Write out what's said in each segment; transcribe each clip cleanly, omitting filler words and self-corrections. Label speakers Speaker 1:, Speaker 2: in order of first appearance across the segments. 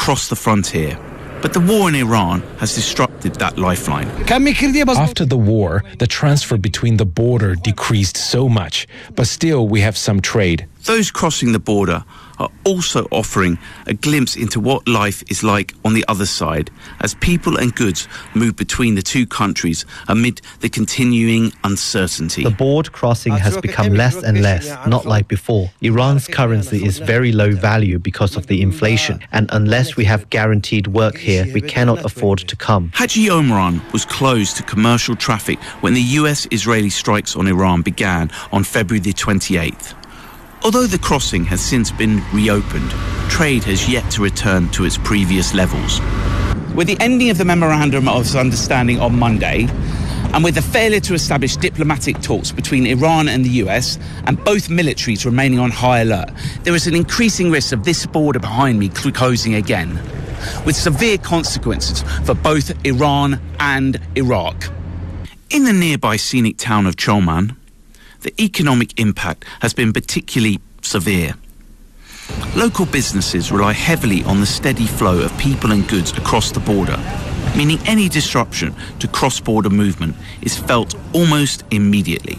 Speaker 1: cross the frontier. But the war in Iran has disrupted that lifeline.
Speaker 2: After the war, the transfer between the border decreased so much, but still we have some trade.
Speaker 1: Those crossing the border are also offering a glimpse into what life is like on the other side as people and goods move between the two countries amid the continuing uncertainty.
Speaker 3: The border crossing has become less and less, not like before. Iran's currency is very low value because of the inflation, and unless we have guaranteed work here, we cannot afford to come.
Speaker 1: Haji Omran was closed to commercial traffic when the US-Israeli strikes on Iran began on February the 28th. Although the crossing has since been reopened, trade has yet to return to its previous levels. With the ending of the Memorandum of Understanding on Monday, and with the failure to establish diplomatic talks between Iran and the US, and both militaries remaining on high alert, there is an increasing risk of this border behind me closing again, with severe consequences for both Iran and Iraq. In the nearby scenic town of Choman, the economic impact has been particularly severe. Local businesses rely heavily on the steady flow of people and goods across the border, meaning any disruption to cross-border movement is felt almost immediately.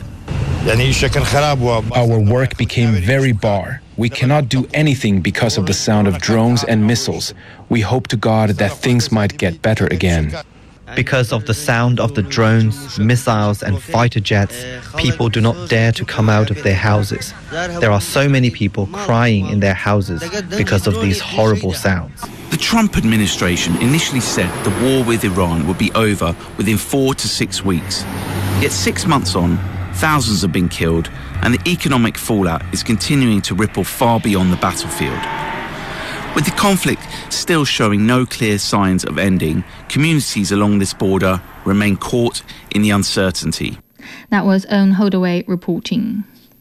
Speaker 2: Our work became very bar. We cannot do anything because of the sound of drones and missiles. We hope to God that things might get better again.
Speaker 3: Because of the sound of the drones, missiles and fighter jets, people do not dare to come out of their houses. There are so many people crying in their houses because of these horrible sounds.
Speaker 1: The Trump administration initially said the war with Iran would be over within 4 to 6 weeks. Yet 6 months on, thousands have been killed, and the economic fallout is continuing to ripple far beyond the battlefield. With the conflict still showing no clear signs of ending, communities along this border remain caught in the uncertainty.
Speaker 4: That was Owen Holdaway reporting.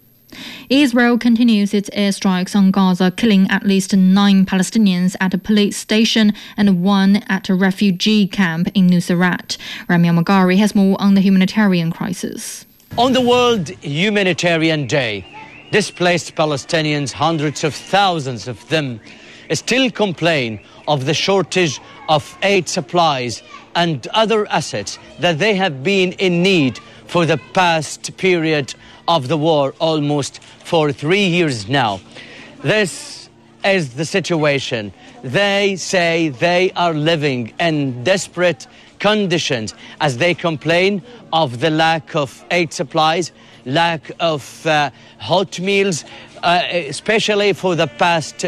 Speaker 4: Israel continues its airstrikes on Gaza, killing at least 9 Palestinians at a police station and 1 at a refugee camp in Nuseirat. Rami Al-Magari has more on the humanitarian crisis.
Speaker 5: On the World Humanitarian Day, displaced Palestinians, hundreds of thousands of them, still complain of the shortage of aid supplies and other assets that they have been in need for the past period of the war, almost for 3 years now. This is the situation. They say they are living in desperate conditions as they complain of the lack of aid supplies, lack of hot meals, especially for the past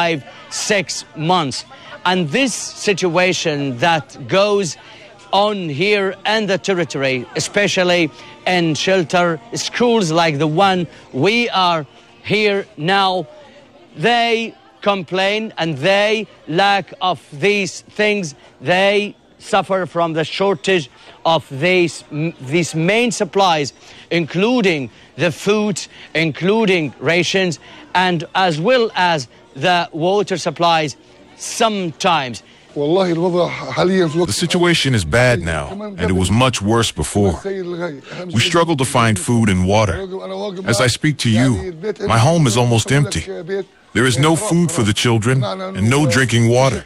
Speaker 5: 5-6 months. And this situation that goes on here in the territory, especially in shelter schools like the one we are here now, they complain and they lack of these things. They suffer from the shortage of these main supplies, including the food, including rations, and as well as the water supplies sometimes.
Speaker 6: The situation is bad now, and it was much worse before. We struggle to find food and water. As I speak to you, my home is almost empty. There is no food for the children and no drinking water.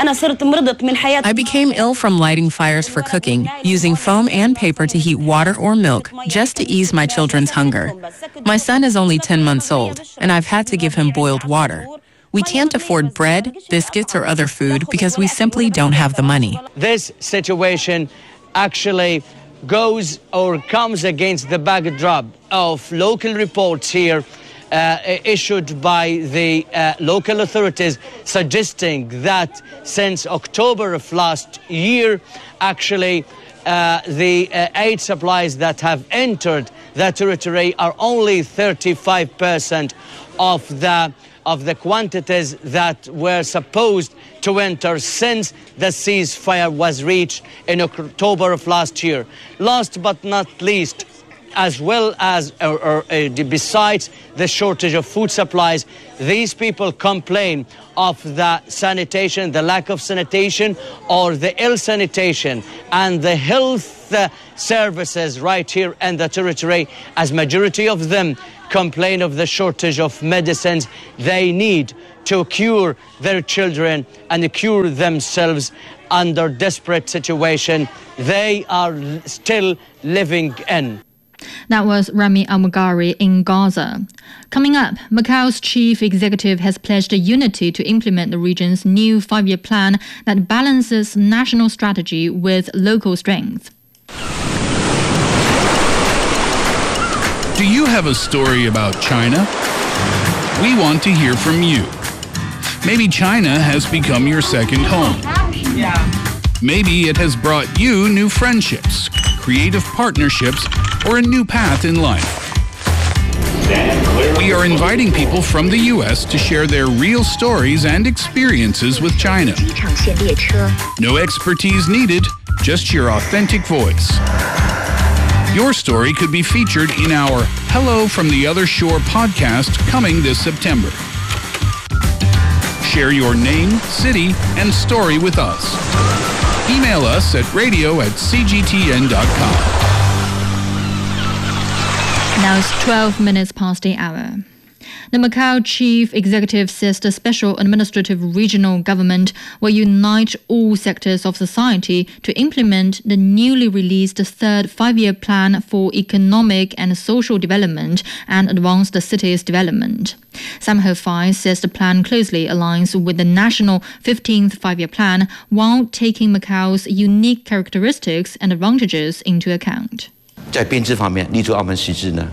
Speaker 7: I became ill from lighting fires for cooking, using foam and paper to heat water or milk just to ease my children's hunger. My son is only 10 months old, and I've had to give him boiled water. We can't afford bread, biscuits, or other food because we simply don't have the money.
Speaker 5: This situation actually goes or comes against the backdrop of local reports here issued by the local authorities suggesting that since October of last year, actually the aid supplies that have entered the territory are only 35% of the quantities that were supposed to enter since the ceasefire was reached in October of last year. Last but not least, as well as besides the shortage of food supplies, these people complain of the sanitation, the lack of sanitation or the ill sanitation and the health services right here in the territory, as majority of them complain of the shortage of medicines they need to cure their children and cure themselves under desperate situation they are still living in.
Speaker 4: That was Rami Al-Mughari in Gaza. Coming up, Macau's chief executive has pledged unity to implement the region's new 5-year plan that balances national strategy with local strength.
Speaker 8: Do you have a story about China? We want to hear from you. Maybe China has become your second home. Maybe it has brought you new friendships, creative partnerships, or a new path in life. We are inviting people from the U.S. to share their real stories and experiences with China. No expertise needed, just your authentic voice. Your story could be featured in our Hello from the Other Shore podcast coming this September. Share your name, city, and story with us. Email us at radio@cgtn.com.
Speaker 4: Now it's 12 minutes past the hour. The Macau chief executive says the special administrative regional government will unite all sectors of society to implement the newly released third 5-year plan for economic and social development and advance the city's development. Sam Ho-Fai says the plan closely aligns with the national 15th 5-year plan while taking Macau's unique characteristics and advantages into account.
Speaker 9: 在编制方面，立足澳门实质呢？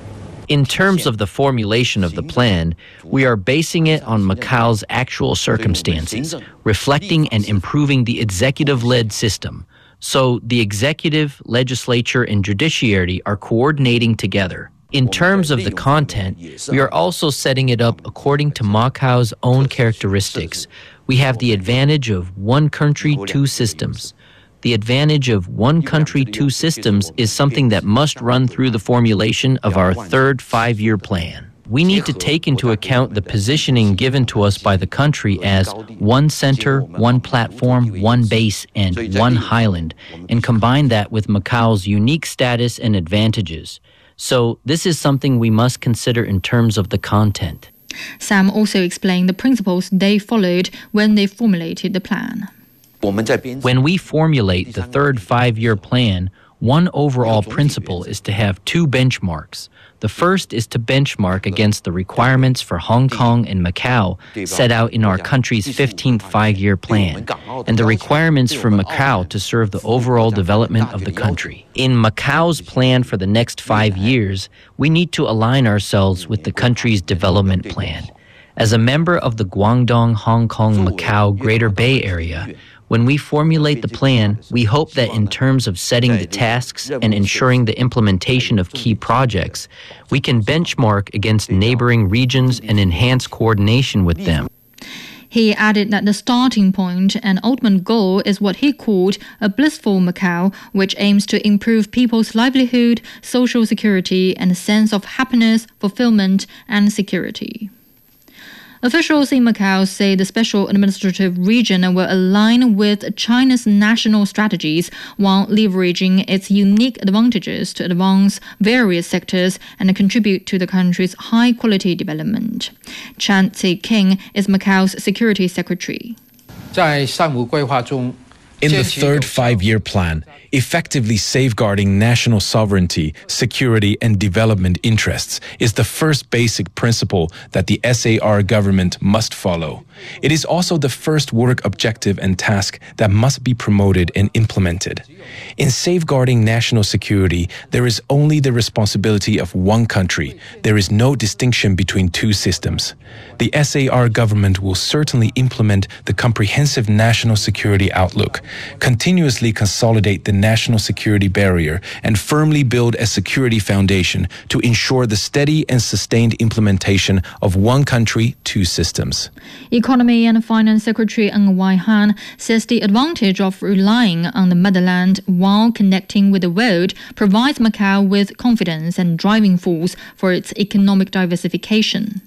Speaker 10: In terms of the formulation of the plan, we are basing it on Macau's actual circumstances, reflecting and improving the executive-led system. So the executive, legislature, and judiciary are coordinating together. In terms of the content, we are also setting it up according to Macau's own characteristics. We have the advantage of one country, two systems. The advantage of one country, two systems is something that must run through the formulation of our third 5-year plan. We need to take into account the positioning given to us by the country as one center, one platform, one base, and one highland, and combine that with Macau's unique status and advantages. So this is something we must consider in terms of the content.
Speaker 4: Sam also explained the principles they followed when they formulated the plan.
Speaker 10: When we formulate the third 5-year plan, one overall principle is to have two benchmarks. The first is to benchmark against the requirements for Hong Kong and Macau set out in our country's 15th 5-year plan, and the requirements for Macau to serve the overall development of the country. In Macau's plan for the next 5 years, we need to align ourselves with the country's development plan. As a member of the Guangdong, Hong Kong, Macau Greater Bay Area, when we formulate the plan, we hope that in terms of setting the tasks and ensuring the implementation of key projects, we can benchmark against neighboring regions and enhance coordination with them.
Speaker 4: He added that the starting point and ultimate goal is what he called a blissful Macau, which aims to improve people's livelihood, social security, and a sense of happiness, fulfillment, and security. Officials in Macau say the special administrative region will align with China's national strategies while leveraging its unique advantages to advance various sectors and contribute to the country's high-quality development. Chan Tse-King is Macau's security secretary.
Speaker 2: In the third 5-year plan, effectively safeguarding national sovereignty, security, and development interests is the first basic principle that the SAR government must follow. It is also the first work objective and task that must be promoted and implemented. In safeguarding national security, there is only the responsibility of one country. There is no distinction between two systems. The SAR government will certainly implement the comprehensive national security outlook, continuously consolidate the national security barrier, and firmly build a security foundation to ensure the steady and sustained implementation of one country, two systems.
Speaker 4: Economy and Finance Secretary Ng Wai Han says the advantage of relying on the motherland while connecting with the world provides Macau with confidence and driving force for its economic diversification.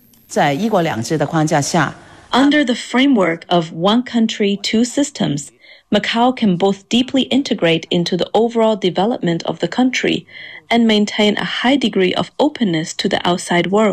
Speaker 11: Under the framework of one country, two systems, Macau can both deeply integrate into the overall development of the country and maintain a high degree of openness to the outside world.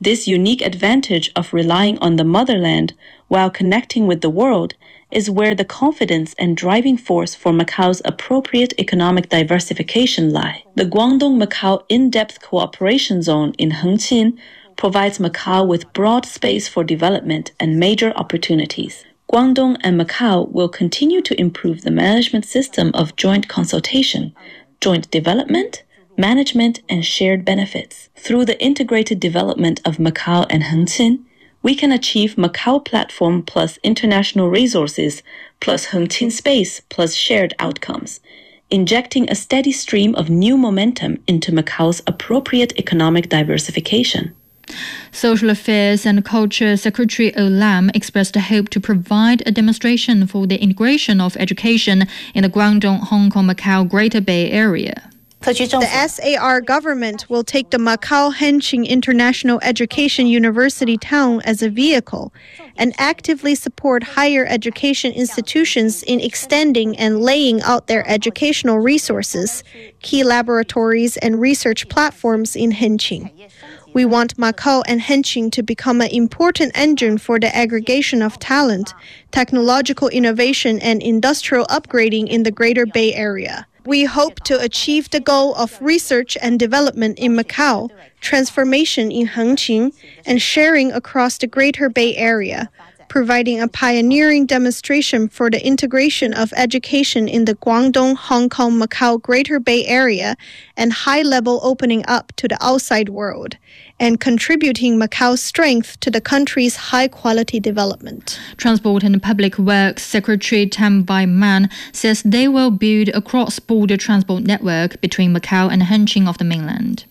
Speaker 11: This unique advantage of relying on the motherland while connecting with the world is where the confidence and driving force for Macau's appropriate economic diversification lie. The Guangdong-Macau In-Depth Cooperation Zone in Hengqin provides Macau with broad space for development and major opportunities. Guangdong and Macau will continue to improve the management system of joint consultation, joint development, management, and shared benefits. Through the integrated development of Macau and Hengqin, we can achieve Macau platform plus international resources plus Hengqin space plus shared outcomes, injecting a steady stream of new momentum into Macau's appropriate economic diversification.
Speaker 4: Social Affairs and Culture Secretary O Lam expressed a hope to provide a demonstration for the integration of education in the Guangdong, Hong Kong, Macau Greater Bay Area.
Speaker 12: The SAR government will take the Macau Hengqin International Education University Town as a vehicle and actively support higher education institutions in extending and laying out their educational resources, key laboratories, and research platforms in Hengqin. We want Macau and Hengqin to become an important engine for the aggregation of talent, technological innovation, and industrial upgrading in the Greater Bay Area. We hope to achieve the goal of research and development in Macau, transformation in Hengqin, and sharing across the Greater Bay Area, providing a pioneering demonstration for the integration of education in the Guangdong, Hong Kong, Macau Greater Bay Area and high-level opening up to the outside world, and contributing Macau's strength to the country's high-quality development.
Speaker 4: Transport and Public Works Secretary Tam Bai Man says they will build a cross-border transport network between Macau and Hengqin of the mainland.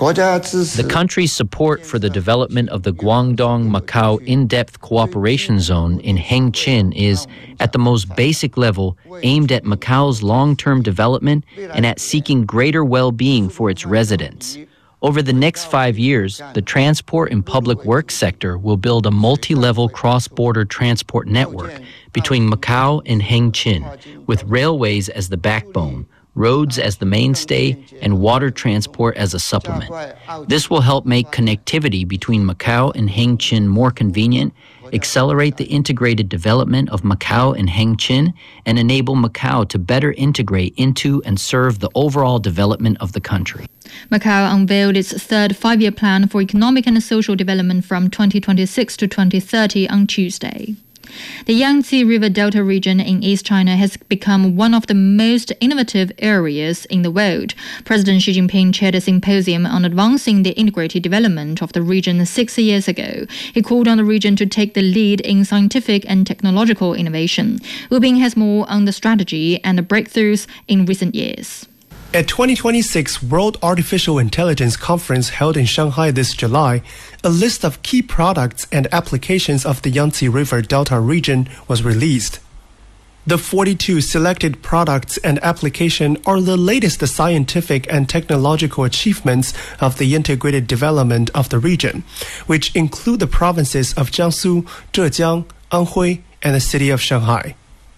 Speaker 10: The country's support for the development of the Guangdong-Macau In-Depth Cooperation Zone in Hengqin is, at the most basic level, aimed at Macau's long-term development and at seeking greater well-being for its residents. Over the next 5 years, the transport and public works sector will build a multi-level cross-border transport network between Macau and Hengqin, with railways as the backbone, roads as the mainstay, and water transport as a supplement. This will help make connectivity between Macau and Hengqin more convenient, accelerate the integrated development of Macau and Hengqin, and enable Macau to better integrate into and serve the overall development of the country.
Speaker 4: Macau unveiled its third five-year plan for economic and social development from 2026 to 2030 on Tuesday. The Yangtze River Delta region in East China has become one of the most innovative areas in the world. President Xi Jinping chaired a symposium on advancing the integrated development of the region 6 years ago. He called on the region to take the lead in scientific and technological innovation. Wu Bing has more on the strategy and the breakthroughs in recent years.
Speaker 13: At 2026 World Artificial Intelligence Conference held in Shanghai this July, a list of key products and applications of the Yangtze River Delta region was released. The 42 selected products and applications are the latest scientific and technological achievements of the integrated development of the region, which include the provinces of Jiangsu, Zhejiang, Anhui, and the city of Shanghai.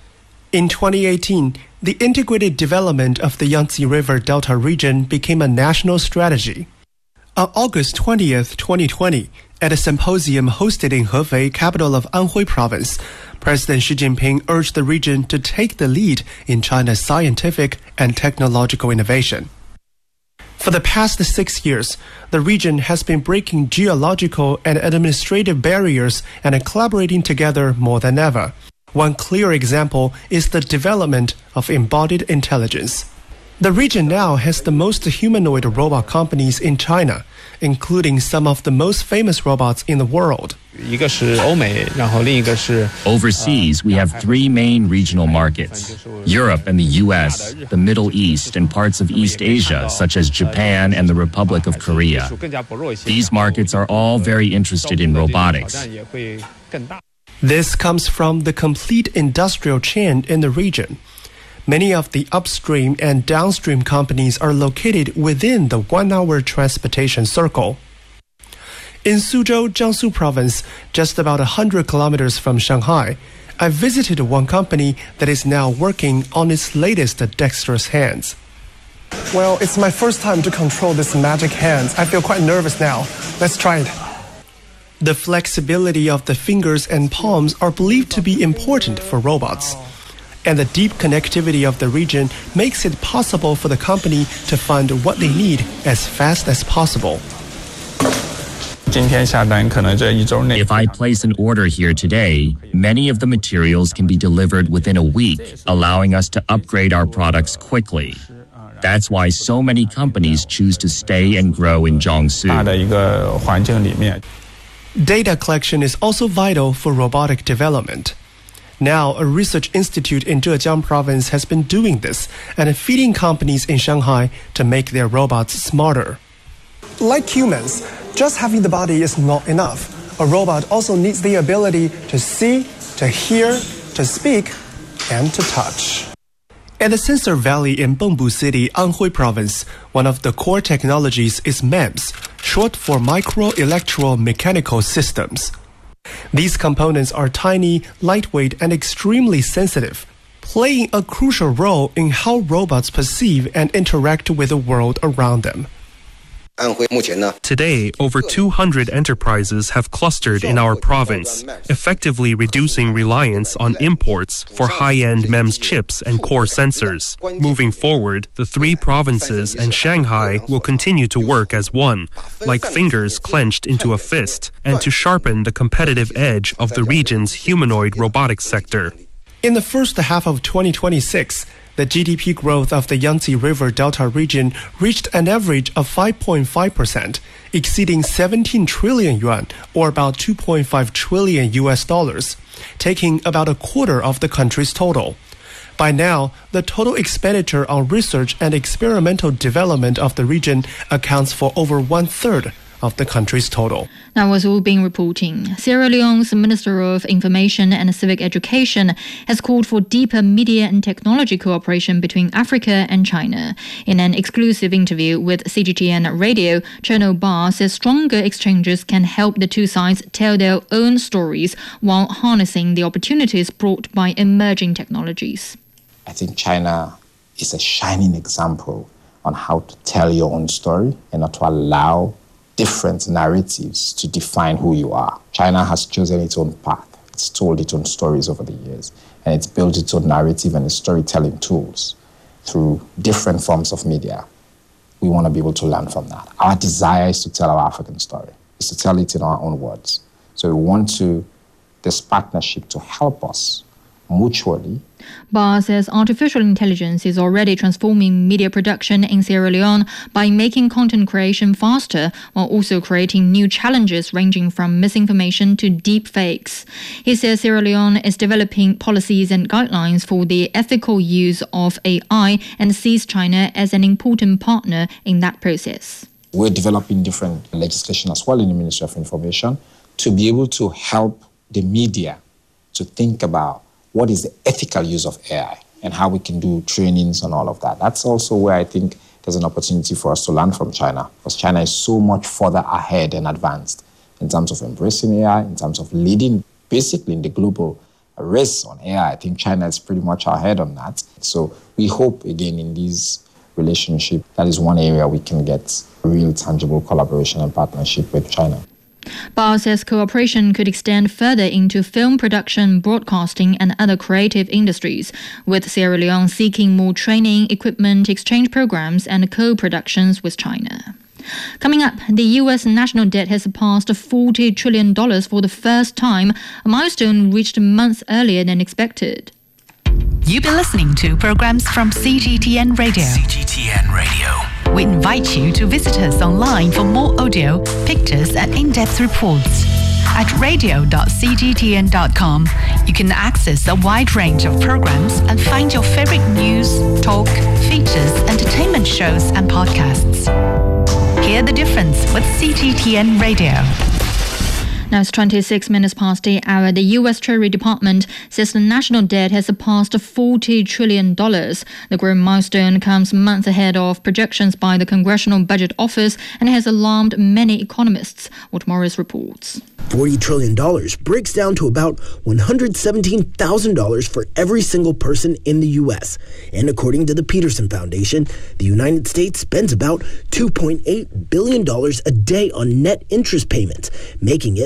Speaker 13: In 2018, the integrated development of the Yangtze River Delta region became a national strategy. On August 20th, 2020, at a symposium hosted in Hefei, capital of Anhui Province, President Xi Jinping urged the region to take the lead in China's scientific and technological innovation. For the past 6 years, the region has been breaking geological and administrative barriers and collaborating together more than ever. One clear example is the development of embodied intelligence. The region now has the most humanoid robot companies in China, including some of the most famous robots in the world.
Speaker 14: Overseas, we have three main regional markets: Europe and the US, the Middle East, and parts of East Asia, such as Japan and the Republic of Korea. These markets are all very interested in robotics.
Speaker 13: This comes from the complete industrial chain in the region. Many of the upstream and downstream companies are located within the 1-hour transportation circle. In Suzhou, Jiangsu province, just about 100 kilometers from Shanghai, I visited one company that is now working on its latest dexterous hands. Well, it's my first time to control this magic hands. I feel quite nervous now. Let's try it. The flexibility of the fingers and palms are believed to be important for robots. And the deep connectivity of the region makes it possible for the company to find what they need as fast as possible.
Speaker 14: If I place an order here today, many of the materials can be delivered within a week, allowing us to upgrade our products quickly. That's why so many companies choose to stay and grow in Jiangsu.
Speaker 13: Data collection is also vital for robotic development. Now, a research institute in Zhejiang province has been doing this and feeding companies in Shanghai to make their robots smarter. Like humans, just having the body is not enough. A robot also needs the ability to see, to hear, to speak, and to touch. At the Sensor Valley in Bengbu City, Anhui Province, one of the core technologies is MEMS, short for Micro-Electro-Mechanical Systems. These components are tiny, lightweight, and extremely sensitive, playing a crucial role in how robots perceive and interact with the world around them.
Speaker 15: Today, over 200 enterprises have clustered in our province, effectively reducing reliance on imports for high-end MEMS chips and core sensors. Moving forward, the three provinces and Shanghai will continue to work as one, like fingers clenched into a fist, and to sharpen the competitive edge of the region's humanoid robotics sector.
Speaker 13: In the first half of 2026, the GDP growth of the Yangtze River Delta region reached an average of 5.5%, exceeding 17 trillion yuan, or about $2.5 trillion US, taking about a quarter of the country's total. By now, the total expenditure on research and experimental development of the region accounts for over one-third of the country's total.
Speaker 4: That was all being reporting. Sierra Leone's Minister of Information and Civic Education has called for deeper media and technology cooperation between Africa and China. In an exclusive interview with CGTN Radio, Cherno Ba says stronger exchanges can help the two sides tell their own stories while harnessing the opportunities brought by emerging technologies.
Speaker 16: I think China is a shining example on how to tell your own story and not to allow different narratives to define who you are. China has chosen its own path. It's told its own stories over the years, and it's built its own narrative and its storytelling tools through different forms of media. We want to be able to learn from that. Our desire is to tell our African story, is to tell it in our own words. So we want this partnership to help us mutually.
Speaker 4: Ba says artificial intelligence is already transforming media production in Sierra Leone by making content creation faster while also creating new challenges ranging from misinformation to deep fakes. He says Sierra Leone is developing policies and guidelines for the ethical use of AI and sees China as an important partner in that process.
Speaker 16: We're developing different legislation as well in the Ministry of Information to be able to help the media to think about what is the ethical use of AI and how we can do trainings and all of that. That's also where I think there's an opportunity for us to learn from China, because China is so much further ahead and advanced in terms of embracing AI, in terms of leading basically in the global race on AI. I think China is pretty much ahead on that. So we hope, again, in this relationship, that is one area we can get real tangible collaboration and partnership with China.
Speaker 4: Ba says cooperation could extend further into film production, broadcasting and other creative industries, with Sierra Leone seeking more training, equipment, exchange programs and co-productions with China. Coming up, the U.S. national debt has surpassed $40 trillion for the first time, a milestone reached months earlier than expected.
Speaker 17: You've been listening to programs from CGTN Radio.
Speaker 18: CGTN Radio.
Speaker 17: We invite you to visit us online for more audio, pictures and in-depth reports. At radio.cgtn.com, you can access a wide range of programs and find your favorite news, talk, features, entertainment shows and podcasts. Hear the difference with CGTN Radio.
Speaker 4: Now it's 26 minutes past the hour. The U.S. Treasury Department says the national debt has surpassed $40 trillion. The growing milestone comes months ahead of projections by the Congressional Budget Office and has alarmed many economists. What Morris reports.
Speaker 19: $40 trillion breaks down to about $117,000 for every single person in the U.S. And according to the Peterson Foundation, the United States spends about $2.8 billion a day on net interest payments, making it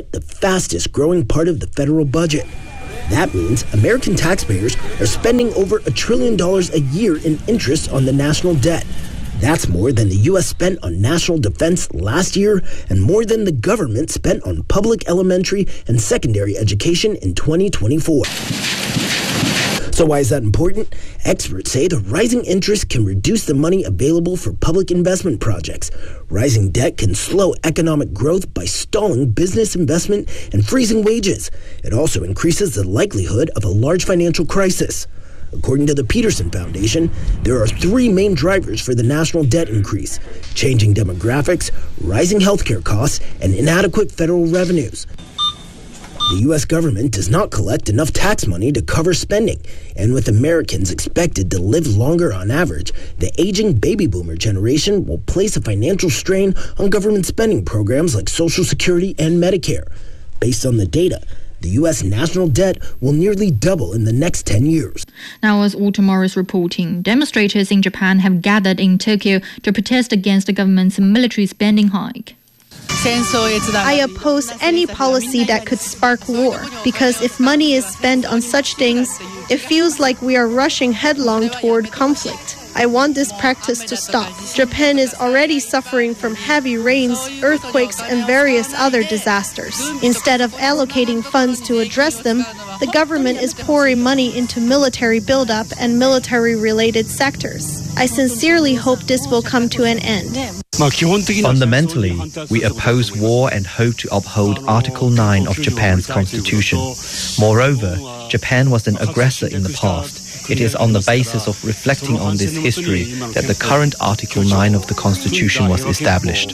Speaker 19: it the fastest growing part of the federal budget. That means American taxpayers are spending over $1 trillion a year in interest on the national debt. That's more than the U.S. spent on national defense last year and more than the government spent on public elementary and secondary education in 2024. So why is that important? Experts say the rising interest can reduce the money available for public investment projects. Rising debt can slow economic growth by stalling business investment and freezing wages. It also increases the likelihood of a large financial crisis. According to the Peterson Foundation, there are three main drivers for the national debt increase: changing demographics, rising healthcare costs, and inadequate federal revenues. The U.S. government does not collect enough tax money to cover spending, and with Americans expected to live longer on average, the aging baby boomer generation will place a financial strain on government spending programs like Social Security and Medicare. Based on the data, the U.S. national debt will nearly double in the next 10 years.
Speaker 4: Now, as All Tomorrow is reporting, demonstrators in Japan have gathered in Tokyo to protest against the government's military spending hike.
Speaker 12: I oppose any policy that could spark war, because if money is spent on such things, it feels like we are rushing headlong toward conflict. I want this practice to stop. Japan is already suffering from heavy rains, earthquakes, and various other disasters. Instead of allocating funds to address them, the government is pouring money into military buildup and military-related sectors. I sincerely hope this will come to an end.
Speaker 3: Fundamentally, we oppose war and hope to uphold Article 9 of Japan's constitution. Moreover, Japan was an aggressor in the past. It is on the basis of reflecting on this history that the current Article 9 of the Constitution was established.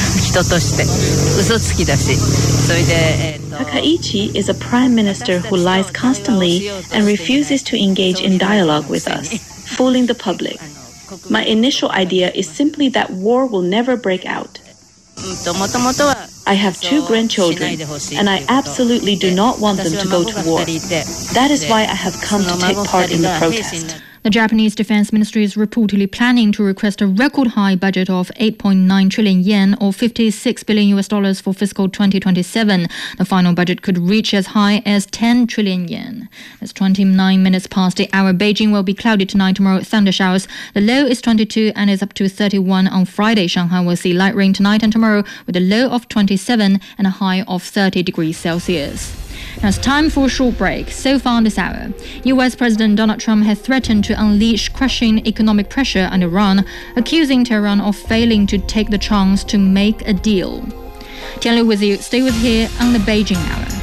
Speaker 11: Takaichi is a prime minister who lies constantly and refuses to engage in dialogue with us, fooling the public. My initial idea is simply that war will never break out. I have 2 grandchildren, and I absolutely do not want them to go to war. That is why I have come to take part in the protest.
Speaker 4: The Japanese Defense Ministry is reportedly planning to request a record high budget of 8.9 trillion yen or $56 billion for fiscal 2027. The final budget could reach as high as 10 trillion yen. It's 29 minutes past the hour. Beijing will be cloudy tonight, tomorrow thunder showers. The low is 22 and is up to 31 on Friday. Shanghai will see light rain tonight and tomorrow with a low of 27 and a high of 30 degrees Celsius. Now it's time for a short break. So far this hour, US President Donald Trump has threatened to unleash crushing economic pressure on Iran, accusing Tehran of failing to take the chance to make a deal. Tianlu with you. Stay with here on the Beijing Hour.